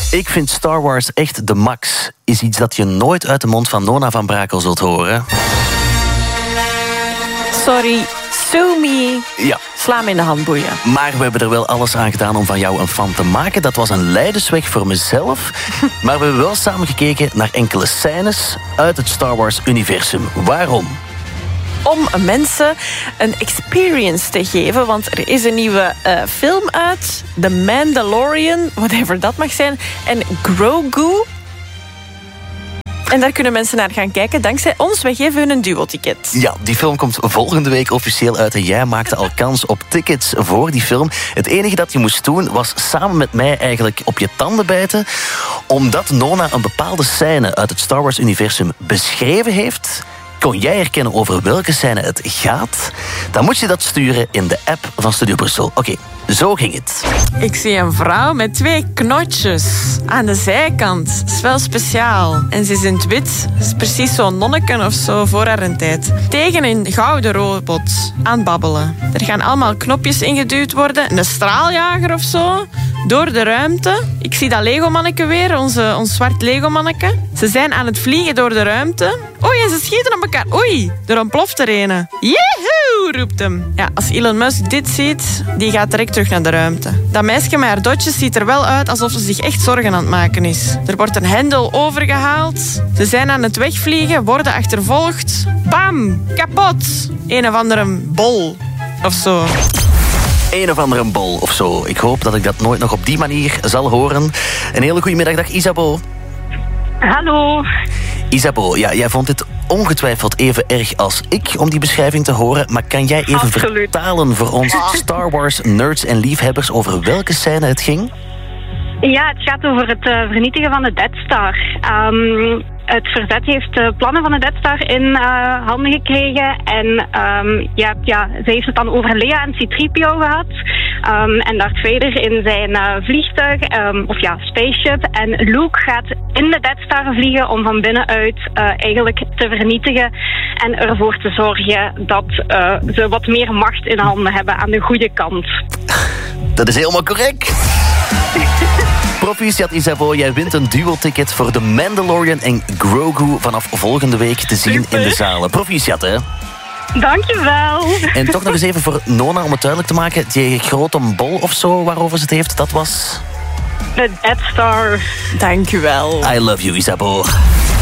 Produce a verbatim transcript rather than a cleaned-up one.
Ik vind Star Wars echt de max. Is iets dat je nooit uit de mond van Nona van Brakel zult horen. Sorry, sue me. Ja. Sla me in de handboeien. Maar we hebben er wel alles aan gedaan om van jou een fan te maken. Dat was een lijdensweg voor mezelf. Maar we hebben wel samen gekeken naar enkele scènes uit het Star Wars-universum. Waarom? Om mensen een experience te geven. Want er is een nieuwe uh, film uit. The Mandalorian, whatever dat mag zijn. En Grogu. En daar kunnen mensen naar gaan kijken dankzij ons. Wij geven hun een duo-ticket. Ja, die film komt volgende week officieel uit. En jij maakte al kans op tickets voor die film. Het enige dat je moest doen was samen met mij eigenlijk op je tanden bijten. Omdat Nona een bepaalde scène uit het Star Wars-universum beschreven heeft. Kon jij herkennen over welke scène het gaat? Dan moet je dat sturen in de app van Studio Brussel. Oké, okay, zo ging het. Ik zie een vrouw met twee knotjes aan de zijkant. Dat is wel speciaal. En ze is in het wit. Ze is precies zo'n nonneken of zo voor haar tijd. Tegen een gouden robot aan het babbelen. Er gaan allemaal knopjes ingeduwd worden. Een straaljager of zo. Door de ruimte. Ik zie dat Lego-manneke weer, onze, ons zwart Lego-manneke. Ze zijn aan het vliegen door de ruimte. Oei, en ze schieten op elkaar. Oei, er ontploft er een. Jehoe, roept hem. Ja, als Elon Musk dit ziet, die gaat direct terug naar de ruimte. Dat meisje met haar dotjes ziet er wel uit alsof ze zich echt zorgen aan het maken is. Er wordt een hendel overgehaald. Ze zijn aan het wegvliegen, worden achtervolgd. Bam, kapot. Een of andere bol of zo. Een of andere bol of zo. Ik hoop dat ik dat nooit nog op die manier zal horen. Een hele goede middag, dag Isabeau. Hallo. Isabeau, ja, jij vond dit ongetwijfeld even erg als ik om die beschrijving te horen. Maar kan jij even Absoluut. vertalen voor ons Star Wars nerds en liefhebbers over welke scène het ging? Ja, het gaat over het uh, vernietigen van de Death Star. Um, het verzet heeft de plannen van de Death Star in uh, handen gekregen. En um, ja, ja, ze heeft het dan over Leia en C drie P O gehad. Um, en Darth Vader in zijn uh, vliegtuig, um, of ja, spaceship. En Luke gaat in de Death Star vliegen om van binnenuit uh, eigenlijk te vernietigen. En ervoor te zorgen dat uh, ze wat meer macht in handen hebben aan de goede kant. Dat is helemaal correct. Proficiat Isabeau, jij wint een duo-ticket voor The Mandalorian en Grogu vanaf volgende week te zien Super. in de zalen. Proficiat, hè? Dankjewel. En toch nog eens even voor Nona om het duidelijk te maken. Die grote bol of zo waarover ze het heeft, dat was... De Death Star. Dank u wel. I love you, Isabeau.